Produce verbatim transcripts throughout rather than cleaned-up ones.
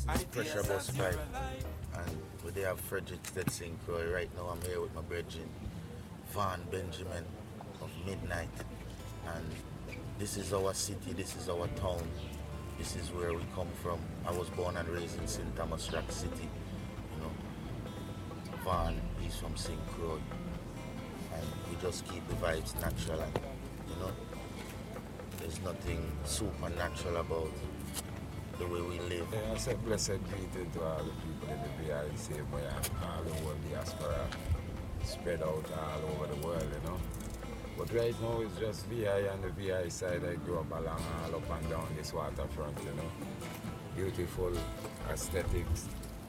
Pressure Bus five, and we they have Frederick Stetson Croy. Right now I'm here with my brethren, Van Benjamin of Midnight, and this is our city, this is our town, this is where we come from. I was born and raised in Saint Thomas Rock City, you know. Van is from Saint Croix, and we just keep the vibes natural, and, you know, there's nothing supernatural about the way we live. Yeah, I say blessed greeting to all the people in the V I C and all the whole diaspora spread out all over the world, you know. But right now it's just V I and the V I side. I grew up along all up and down this waterfront, you know. Beautiful aesthetics,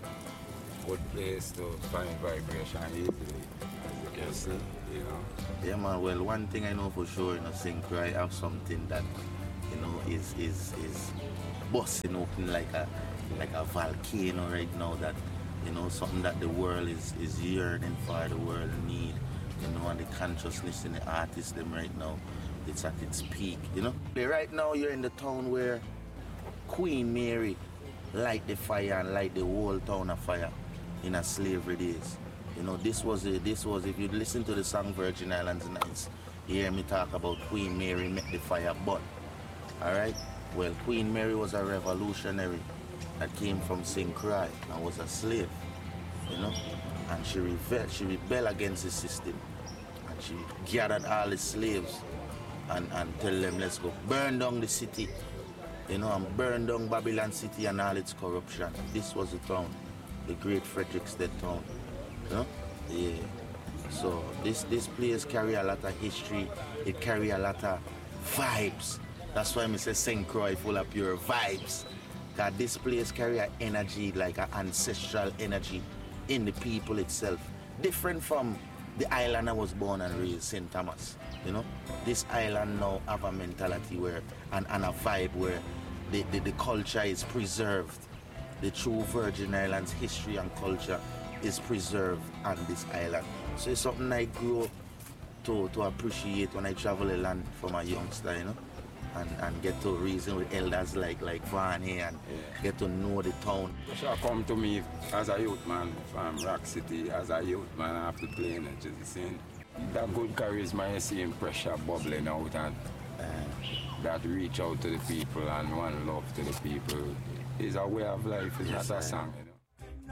good place to find vibration easily, as you can see, you know. Yeah man, well one thing I know for sure, you know, Saint Croix have something that, you know, is is is busting open like a like a volcano right now, that, you know, something that the world is, is yearning for, the world need, you know, and the consciousness in the artists them right now, it's at its peak, you know. Right now you're in the town where Queen Mary light the fire and light the whole town of fire in her slavery days. You know, this was a, this was if you listen to the song Virgin Islands Nights, you hear me talk about Queen Mary make the fire burn. Alright? Well, Queen Mary was a revolutionary that came from Saint Croix and was a slave, you know, and she rebelled, she rebelled against the system, and she gathered all the slaves and, and tell them, let's go burn down the city, you know, and burn down Babylon City and all its corruption. This was the town, the great Frederiksted town, you know, yeah. So this, this place carry a lot of history, it carry a lot of vibes. That's why I say Saint Croix full of pure vibes. That this place carry an energy, like an ancestral energy in the people itself. Different from the island I was born and raised, Saint Thomas. You know? This island now have a mentality where, and, and a vibe where the, the, the culture is preserved. The true Virgin Islands history and culture is preserved on this island. So it's something I grew to, to appreciate when I travel the land from a youngster, you know? And, and get to reason with elders like like Van here and yeah. Get to know the town. Sure, come to me as a youth man from Rock City. As a youth man, I have to play in it, you see. That good charisma, you see, pressure bubbling out, and uh, that reach out to the people and one love to the people is a way of life, it's yes, not a song.